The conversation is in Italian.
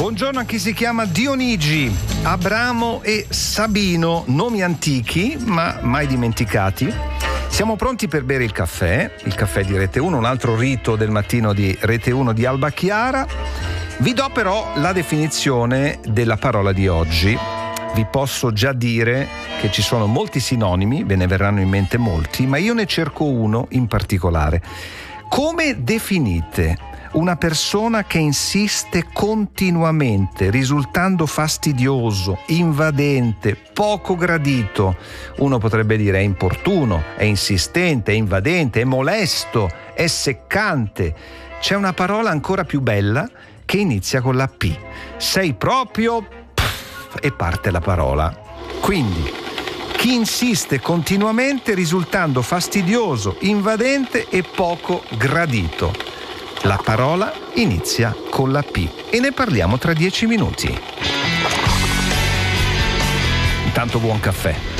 Buongiorno a chi si chiama Dionigi, Abramo e Sabino, nomi antichi ma mai dimenticati. Siamo pronti per bere il caffè di Rete 1, un altro rito del mattino di Rete 1 di Alba Chiara. Vi do però la definizione della parola di oggi. Vi posso già dire che ci sono molti sinonimi, ve ne verranno in mente molti, ma io ne cerco uno in particolare. Come definite una persona che insiste continuamente, risultando fastidioso, invadente, poco gradito? Uno potrebbe dire è importuno, è insistente, è invadente, è molesto, è seccante. C'è una parola ancora più bella che inizia con la P. Sei proprio... e parte la parola. Quindi, chi insiste continuamente risultando fastidioso, invadente e poco gradito. La parola inizia con la P e ne parliamo tra 10 minuti. Intanto buon caffè.